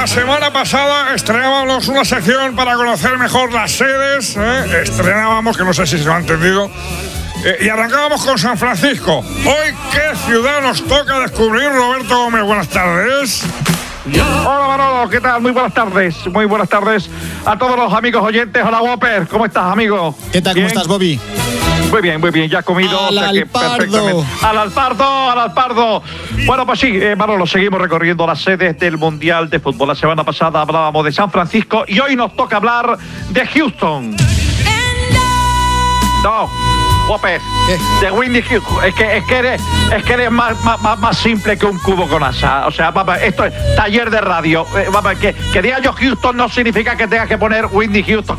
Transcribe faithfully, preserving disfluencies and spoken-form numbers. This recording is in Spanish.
La semana pasada estrenábamos una sección para conocer mejor las sedes. ¿eh? Estrenábamos, que no sé si se lo ha entendido. Eh, y arrancábamos con San Francisco. Hoy, ¿qué ciudad nos toca descubrir, Roberto Gómez? Buenas tardes. Hola Manolo, ¿qué tal? Muy buenas tardes, muy buenas tardes a todos los amigos oyentes. Hola Whopper, ¿cómo estás, amigo? ¿Qué tal? ¿Bien? ¿Cómo estás, Bobby? Muy bien, muy bien, ya he comido. Al o sea que Alpardo. perfectamente. Al Alpardo, al Alpardo. Bueno, pues sí, eh, Manolo, seguimos recorriendo las sedes del Mundial de Fútbol. La semana pasada hablábamos de San Francisco y hoy nos toca hablar de Houston. No, Whopper, de Whitney Houston. Es que, es que eres, es que eres más, más, más simple que un cubo con asa. O sea, papá, esto es taller de radio. Eh, papá, que, que diga yo Houston no significa que tengas que poner Whitney Houston.